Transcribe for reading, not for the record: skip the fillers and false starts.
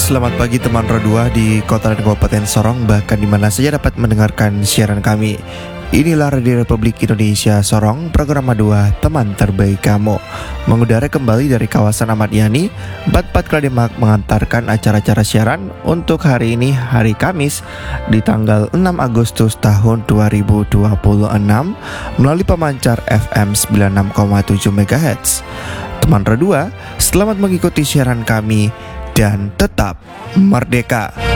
Selamat pagi teman Rodua di kota dan kabupaten Sorong, bahkan di mana saja dapat mendengarkan siaran kami. Inilah Radio Republik Indonesia Sorong, program 2 teman terbaik kamu. Mengudara kembali dari kawasan Ahmad Yani, Bat Klademak mengantarkan acara-acara siaran untuk hari ini, hari Kamis, di tanggal 6 Agustus tahun 2026 melalui pemancar FM 96,7 MHz. Teman Rodua, selamat mengikuti siaran kami dan tetap merdeka.